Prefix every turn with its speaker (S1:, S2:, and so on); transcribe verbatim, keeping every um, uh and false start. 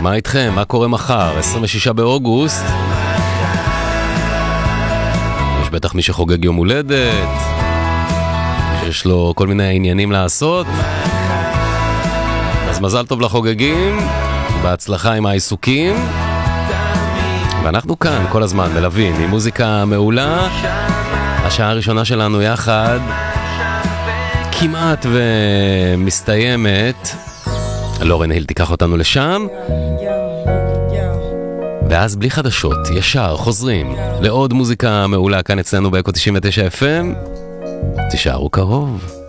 S1: מה איתכם? מה קורה מחר? עשרים ושישה באוגוסט. יש בטח מי שחוגג יום הולדת, שיש לו כל מיני עניינים לעשות. אז מזל טוב לחוגגים, בהצלחה עם העיסוקים. ואנחנו כאן כל הזמן מלווים עם מוזיקה מעולה. השעה הראשונה שלנו יחד כמעט ומסתיימת. לורן היל תיקח אותנו לשם, ואז בלי חדשות ישר חוזרים לעוד מוזיקה מעולה כאן אצלנו באקו תשעים ותשע אף אם. תישארו קרוב.